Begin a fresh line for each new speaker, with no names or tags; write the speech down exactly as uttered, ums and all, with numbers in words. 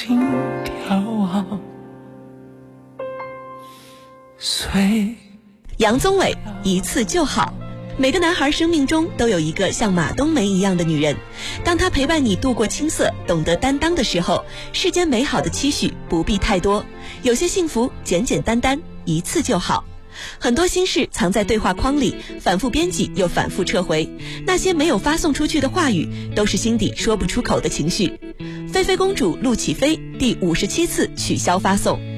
心跳啊，随
杨宗纬一次就好。每个男孩生命中都有一个像马冬梅一样的女人，当她陪伴你度过青涩，懂得担当的时候，世间美好的期许不必太多，有些幸福简简单单，一次就好。很多心事藏在对话框里，反复编辑又反复撤回，那些没有发送出去的话语，都是心底说不出口的情绪。菲菲公主陆启飞第五十七次取消发送。